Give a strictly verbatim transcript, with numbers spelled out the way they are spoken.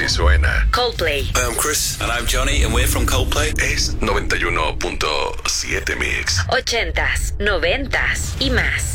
así suena. Coldplay. Hi, I'm Chris. And I'm Johnny, and we're from Coldplay. Es noventa y uno punto siete Mix. Ochentas, noventas y más.